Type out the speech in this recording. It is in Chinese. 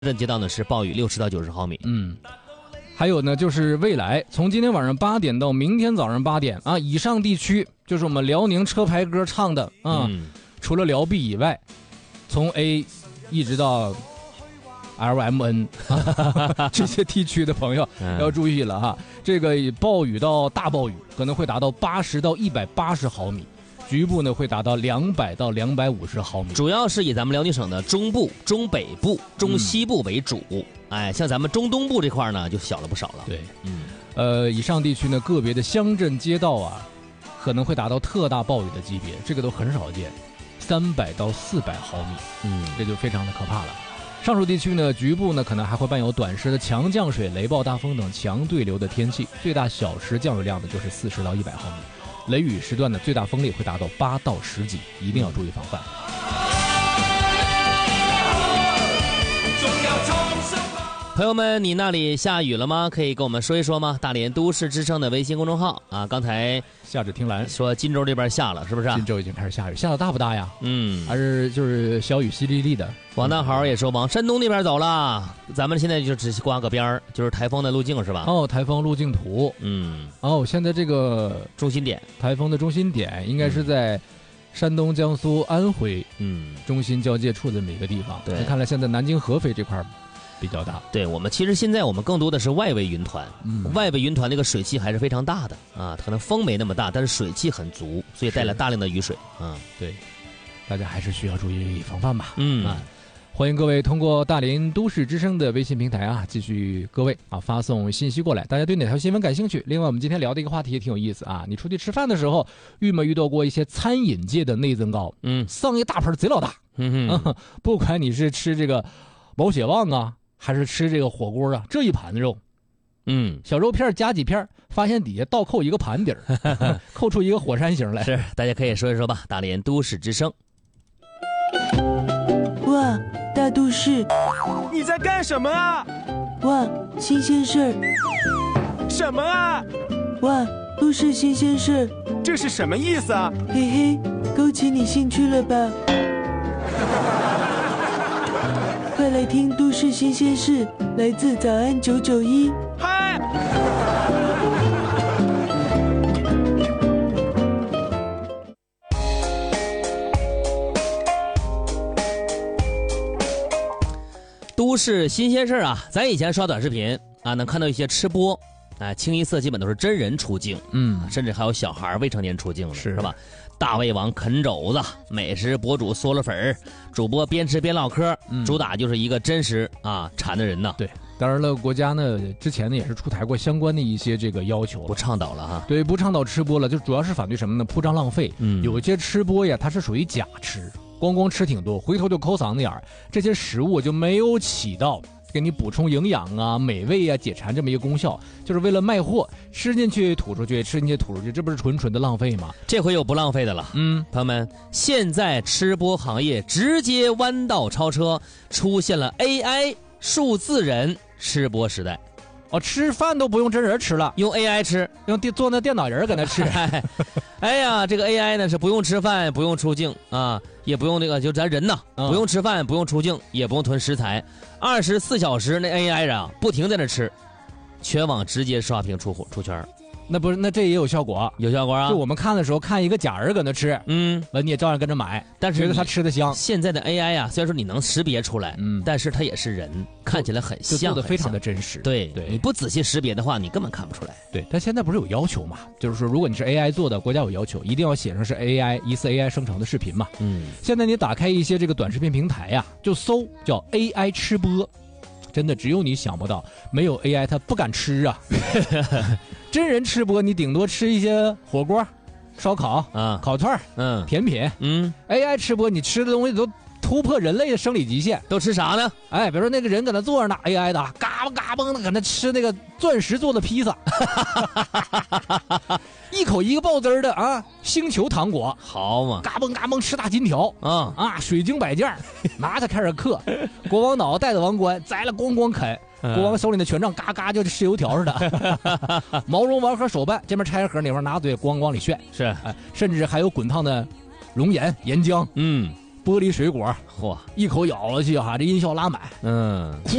镇街道呢是暴雨60到90毫米。 还有呢，就是未来从今天晚上8点到明天早上8点啊，以上地区就是我们辽宁车牌歌唱的啊，除了辽 B 以外，从 A 一直到 LMN 这些地区的朋友要注意了哈，这个暴雨到大暴雨可能会达到80到180毫米。局部呢会达到200到250毫米， 主要是以咱们辽宁省的中部、中北部、中西部为主。像咱们中东部这块呢就小了不少了。 对，以上地区呢个别的乡镇街道啊，可能会达到特大暴雨的级别，这个都很少见，300到400毫米，这就非常的可怕了。上述地区呢，局部呢可能还会伴有短时的强降水、雷暴大风等强对流的天气，最大小时降雨量呢就是40到100毫米。雷雨时段的最大风力会达到8到10级，一定要注意防范。 朋友们，你那里下雨了吗？可以跟我们说一说吗？大连都市之声的微信公众号啊，刚才夏至听蓝说荆州这边下了，是不是？ 荆州已经开始下雨，下的大不大呀？还是就是小雨淅沥沥的。 王大豪也说往山东那边走了，咱们现在就只刮个边儿，就是台风的路径是吧？ 台风路径图。现在这个中心点， 台风的中心点应该是在山东、江苏、安徽中心交界处的每个地方。对，看来现在南京、合肥这块比较大。 对，我们其实现在我们更多的是外围云团，外围云团那个水汽还是非常大的啊，可能风没那么大，但是水汽很足，所以带来大量的雨水啊。 对，大家还是需要注意防范吧。欢迎各位通过大连都市之声的微信平台啊，继续各位啊发送信息过来。大家对哪条新闻感兴趣？另外，我们今天聊的一个话题也挺有意思啊。你出去吃饭的时候，遇到过一些餐饮界的内增高？上一大盆贼老大。不管你是吃这个毛血旺啊，还是吃这个火锅啊，这一盘肉，小肉片加几片，发现底下倒扣一个盘底儿，扣出一个火山形来。 是，大家可以说一说吧。大连都市之声。 哇，大都市， 你在干什么啊？ 哇，新鲜事儿。 什么啊？ 哇，都市新鲜事儿。 这是什么意思啊？ 嘿嘿，勾起你兴趣了吧？快来听都市新鲜事，来自早安991。 嗨！ 都市新鲜事啊，咱以前刷短视频啊，能看到一些吃播，清一色基本都是真人出镜，甚至还有小孩未成年出镜的，是吧？大胃王啃肘子，美食博主嗦了粉儿，主播边吃边唠嗑，主打就是一个真实馋的人呢。 对，当然了，国家呢之前呢也是出台过相关的一些这个要求， 不倡导了哈。 对，不倡导吃播了，就主要是反对什么呢？铺张浪费。有一些吃播呀，它是属于假吃，光吃挺多，回头就抠嗓子眼儿，这些食物就没有起到给你补充营养啊、美味啊、解馋这么一个功效，就是为了卖货，吃进去吐出去，吃进去吐出去，这不是纯纯的浪费吗？ 这回有不浪费的了。朋友们，现在吃播行业直接弯道超车，出现了 AI 数字人吃播时代。 吃饭都不用真人吃了， 用 AI 吃， 做那电脑人搁那吃。 哎呀，这个 AI 呢是不用吃饭，不用出镜啊，也不用那个，就咱人呐，不用吃饭，不用出镜，也不用囤食材，24小时那 AI 啊不停在那吃，全网直接刷屏出圈。 那这也有效果， 有效果啊！ 就我们看的时候，看一个假人搁那吃，完你也照样跟着买， 但是觉得他吃的香。 现在的 AI 啊，虽然说你能识别出来，但是它也是人，看起来很像， 做的非常的真实。 对，你不仔细识别的话，你根本看不出来。 对，但现在不是有要求嘛？就是说，如果你是 AI 做的，国家有要求，一定要写上是疑似 AI 生成的视频嘛。现在你打开一些这个短视频平台呀，就搜叫 AI 吃播。真的只有你想不到，没有 AI 他不敢吃啊！真人吃播，你顶多吃一些火锅、烧烤烤串甜品。AI 吃播，你吃的东西都突破人类的生理极限。 都吃啥呢？ 比如说那个人搁那坐着呢 ，AI 的嘎嘣嘎嘣的搁那吃那个钻石做的披萨，一口一个爆汁的星球糖果， 好嘛， 嘎嘣嘎嘣吃大金条水晶摆件，拿它开始嗑，国王脑带着王冠摘了咣咣啃。国王手里的权杖嘎嘎就吃油条似的，毛绒王盒手办这边拆盒，那边拿嘴咣咣里炫， 是， 甚至还有滚烫的熔岩岩浆， 玻璃水果， 嚯， 一口咬下去哈，这音效拉满。